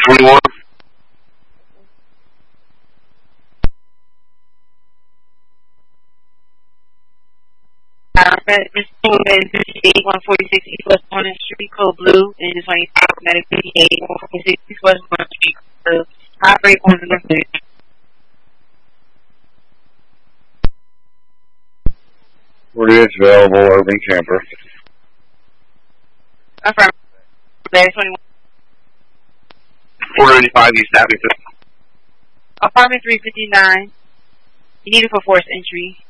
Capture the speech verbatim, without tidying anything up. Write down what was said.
twenty-one. This is fifty-eight, one forty-six East West one Street, code blue, and it's twenty-five, medic fifty-eight, one forty-six East West one Street, code blue. Operate on the left. forty-eight available, urban camper. Affirmative. There, twenty-one. four ninety-five East Abington. Apartment three fifty-nine. You need it for forced entry.